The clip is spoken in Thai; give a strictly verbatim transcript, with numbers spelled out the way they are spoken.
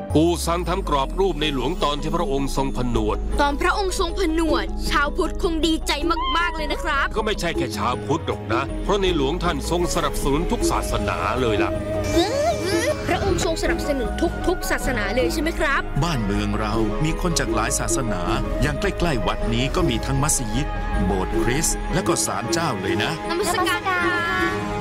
ปู่ซันทำกรอบรูปในหลวงตอนที่พระองค์ทรงผนวดตอนพระองค์ทรงผนวดชาวพุทธคงดีใจมากๆเลยนะครับก็ไม่ใช่แค่ชาวพุทธหรอกนะเพราะในหลวงท่านทรงสนับสนุนทุกศาสนาเลยล่ะพระองค์ทรงสนับสนุนทุกๆศาสนาเลยใช่ไหมครับบ้านเมืองเรามีคนจากหลายศาสนาอย่างใกล้ๆวัดนี้ก็มีทั้งมัสยิดโบสถ์คริสต์และก็ศาลเจ้าเลยนะนมัสการ